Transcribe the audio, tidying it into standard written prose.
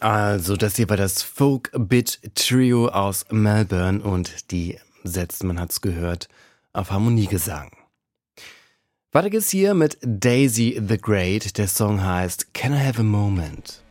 Also, das hier war das Folk-Bit-Trio aus Melbourne und die setzt, man hat's gehört, auf Harmoniegesang. Weiter geht's hier mit Daisy the Great. Der Song heißt Can I Have a Moment?